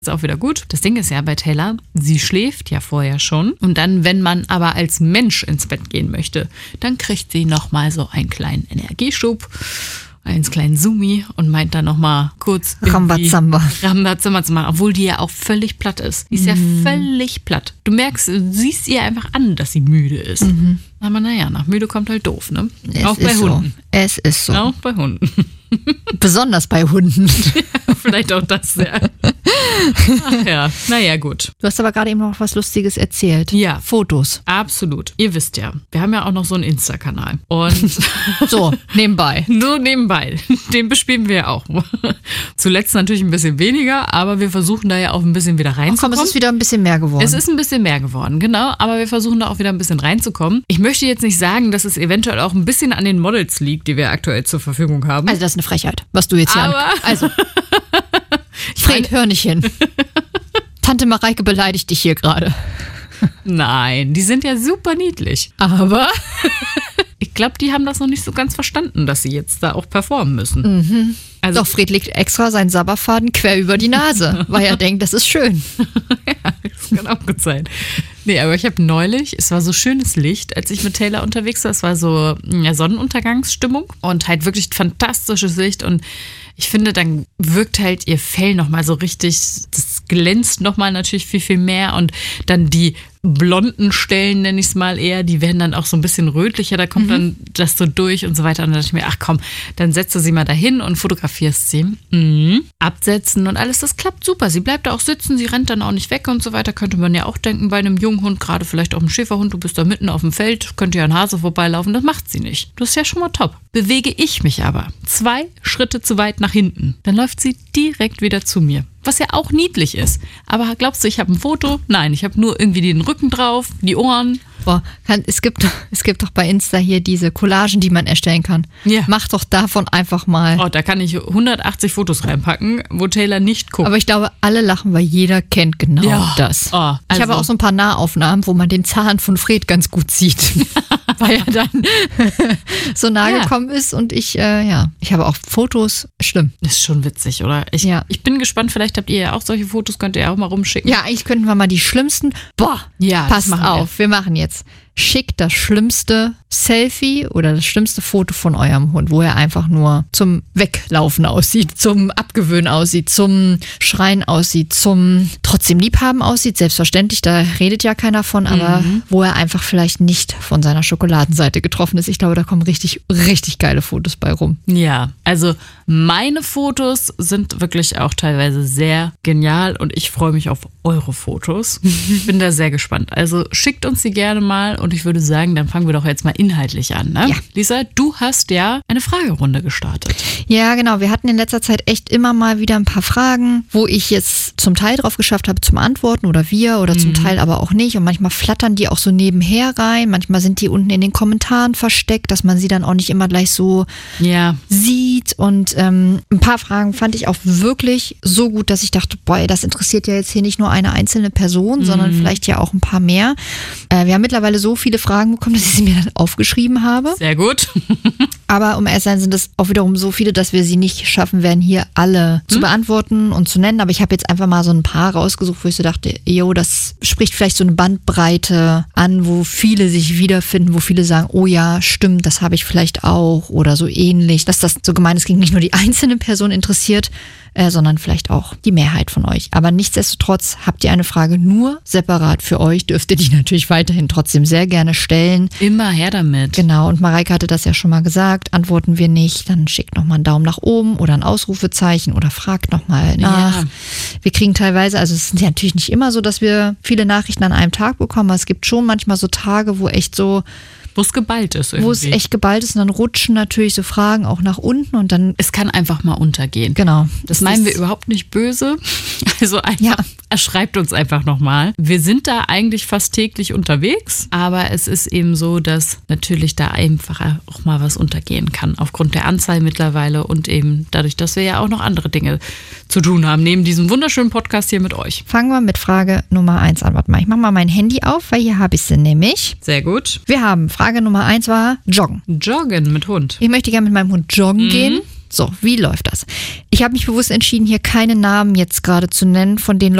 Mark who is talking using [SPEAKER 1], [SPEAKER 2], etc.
[SPEAKER 1] Ist auch wieder gut. Das Ding ist ja bei Taylor, sie schläft ja vorher schon. Und dann, wenn man aber als Mensch ins Bett gehen möchte, dann kriegt sie nochmal so einen kleinen Energieschub, einen kleinen Zoomi und meint dann nochmal kurz
[SPEAKER 2] Rambazamba
[SPEAKER 1] zu machen, obwohl die ja auch völlig platt ist. Die ist ja völlig platt. Du merkst, du siehst ihr einfach an, dass sie müde ist. Aber naja, nach müde kommt halt doof, ne? Auch bei Hunden.
[SPEAKER 2] Es ist so.
[SPEAKER 1] Auch bei Hunden.
[SPEAKER 2] Besonders bei Hunden.
[SPEAKER 1] Ja, vielleicht auch das, ja. Ach ja, naja, gut.
[SPEAKER 2] Du hast aber gerade eben noch was Lustiges erzählt.
[SPEAKER 1] Ja.
[SPEAKER 2] Fotos.
[SPEAKER 1] Absolut. Ihr wisst ja, wir haben ja auch noch so einen Insta-Kanal. Und
[SPEAKER 2] so, nebenbei.
[SPEAKER 1] So nebenbei. Den bespielen wir ja auch. Zuletzt natürlich ein bisschen weniger, aber wir versuchen da ja auch ein bisschen wieder reinzukommen.
[SPEAKER 2] Es ist wieder ein bisschen mehr geworden.
[SPEAKER 1] Es ist ein bisschen mehr geworden, genau. Aber wir versuchen da auch wieder ein bisschen reinzukommen. Ich möchte jetzt nicht sagen, dass es eventuell auch ein bisschen an den Models liegt, die wir aktuell zur Verfügung haben.
[SPEAKER 2] Also das ist eine Frechheit, was du jetzt hier
[SPEAKER 1] Aber
[SPEAKER 2] Also, Fred, hör nicht hin. Tante Mareike beleidigt dich hier gerade.
[SPEAKER 1] Nein, die sind ja super niedlich.
[SPEAKER 2] Aber
[SPEAKER 1] ich glaube, die haben das noch nicht so ganz verstanden, dass sie jetzt da auch performen müssen. Also,
[SPEAKER 2] doch, Fred legt extra seinen Sabberfaden quer über die Nase, weil er denkt, das ist schön.
[SPEAKER 1] Ja, das kann auch gut sein. Nee, aber ich habe neulich, es war so schönes Licht, als ich mit Taylor unterwegs war. Es war so Sonnenuntergangsstimmung und halt wirklich fantastisches Licht. Und ich finde, dann wirkt halt ihr Fell nochmal so richtig, das glänzt nochmal natürlich viel, viel mehr. Und dann die blonden Stellen, nenne ich es mal eher, die werden dann auch so ein bisschen rötlicher. Da kommt dann das so durch und so weiter. Und dann dachte ich mir, ach komm, dann setzt du sie mal dahin und fotografierst sie. Absetzen und alles, das klappt super. Sie bleibt da auch sitzen, sie rennt dann auch nicht weg und so weiter. Könnte man ja auch denken bei einem jungen Hund, gerade vielleicht auch einem Schäferhund, du bist da mitten auf dem Feld, könnte ja ein Hase vorbeilaufen. Das macht sie nicht. Das ist ja schon mal top. Bewege ich mich aber 2 Schritte zu weit nach hinten, dann läuft sie direkt wieder zu mir. Was ja auch niedlich ist. Aber glaubst du, ich habe ein Foto? Nein, ich habe nur irgendwie den Rücken drauf, die Ohren.
[SPEAKER 2] Boah, es gibt doch bei Insta hier diese Collagen, die man erstellen kann.
[SPEAKER 1] Ja.
[SPEAKER 2] Mach doch davon einfach mal.
[SPEAKER 1] Oh, da kann ich 180 Fotos reinpacken, wo Taylor nicht guckt.
[SPEAKER 2] Aber ich glaube, alle lachen, weil jeder kennt genau das.
[SPEAKER 1] Oh,
[SPEAKER 2] ich habe auch so ein paar Nahaufnahmen, wo man den Zahn von Fred ganz gut sieht. Weil er dann so nah gekommen ist und ich habe auch Fotos. Schlimm.
[SPEAKER 1] Das ist schon witzig, oder? Ich bin gespannt, vielleicht habt ihr ja auch solche Fotos, könnt ihr auch mal rumschicken.
[SPEAKER 2] Ja, eigentlich könnten wir mal die schlimmsten. Boah,
[SPEAKER 1] ja,
[SPEAKER 2] passt auf, wir machen jetzt. Schickt das schlimmste Selfie oder das schlimmste Foto von eurem Hund, wo er einfach nur zum Weglaufen aussieht, zum Abgewöhnen aussieht, zum Schreien aussieht, zum trotzdem Liebhaben aussieht. Selbstverständlich, da redet ja keiner von, aber wo er einfach vielleicht nicht von seiner Schokoladenseite getroffen ist. Ich glaube, da kommen richtig, richtig geile Fotos bei rum.
[SPEAKER 1] Ja, also meine Fotos sind wirklich auch teilweise sehr genial und ich freue mich auf eure Fotos. Ich bin da sehr gespannt. Also schickt uns die gerne mal und ich würde sagen, dann fangen wir doch jetzt mal inhaltlich an. Ne?
[SPEAKER 2] Ja.
[SPEAKER 1] Lisa, du hast ja eine Fragerunde gestartet.
[SPEAKER 2] Ja, genau. Wir hatten in letzter Zeit echt immer mal wieder ein paar Fragen, wo ich jetzt zum Teil drauf geschafft habe zum Antworten oder zum Teil aber auch nicht. Und manchmal flattern die auch so nebenher rein. Manchmal sind die unten in den Kommentaren versteckt, dass man sie dann auch nicht immer gleich so sieht. Und ein paar Fragen fand ich auch wirklich so gut, dass ich dachte, boah, das interessiert ja jetzt hier nicht nur eine einzelne Person, sondern vielleicht ja auch ein paar mehr. Wir haben mittlerweile so viele Fragen bekommen, dass ich sie mir dann aufgeschrieben habe.
[SPEAKER 1] Sehr gut.
[SPEAKER 2] Aber um ehrlich zu sein, sind es auch wiederum so viele, dass wir sie nicht schaffen werden, hier alle zu beantworten und zu nennen. Aber ich habe jetzt einfach mal so ein paar rausgesucht, wo ich so dachte, das spricht vielleicht so eine Bandbreite an, wo viele sich wiederfinden, wo viele sagen, oh ja, stimmt, das habe ich vielleicht auch oder so ähnlich. Dass das so gemeint ist, ging nicht nur die einzelne Person interessiert, sondern vielleicht auch die Mehrheit von euch. Aber nichtsdestotrotz habt ihr eine Frage nur separat für euch, dürft ihr die natürlich weiterhin trotzdem sehr gerne stellen.
[SPEAKER 1] Immer her damit.
[SPEAKER 2] Genau, und Mareike hatte das ja schon mal gesagt, antworten wir nicht, dann schickt nochmal einen Daumen nach oben oder ein Ausrufezeichen oder fragt nochmal nach. Ja. Wir kriegen teilweise, also es ist ja natürlich nicht immer so, dass wir viele Nachrichten an einem Tag bekommen, aber es gibt schon manchmal so Tage, wo echt so
[SPEAKER 1] wo es geballt ist irgendwie.
[SPEAKER 2] Wo es echt geballt ist und dann rutschen natürlich so Fragen auch nach unten und dann...
[SPEAKER 1] Es kann einfach mal untergehen.
[SPEAKER 2] Genau.
[SPEAKER 1] Das meinen wir überhaupt nicht böse. Also einfach, schreibt uns einfach nochmal. Wir sind da eigentlich fast täglich unterwegs, aber es ist eben so, dass natürlich da einfach auch mal was untergehen kann. Aufgrund der Anzahl mittlerweile und eben dadurch, dass wir ja auch noch andere Dinge zu tun haben, neben diesem wunderschönen Podcast hier mit euch.
[SPEAKER 2] Fangen wir mit Frage Nummer 1 an. Warte mal, ich mache mal mein Handy auf, weil hier habe ich sie nämlich.
[SPEAKER 1] Sehr gut.
[SPEAKER 2] Wir haben Frage Nummer 1 war Joggen.
[SPEAKER 1] Joggen mit Hund.
[SPEAKER 2] Ich möchte gerne mit meinem Hund joggen gehen. So, wie läuft das? Ich habe mich bewusst entschieden, hier keine Namen jetzt gerade zu nennen von den